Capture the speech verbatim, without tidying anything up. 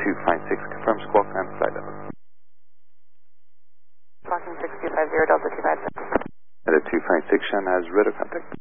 two five six, confirm squawk and flight level. Squawking six two five zero, Delta two five six. Delta two five six, Shan has radar contact.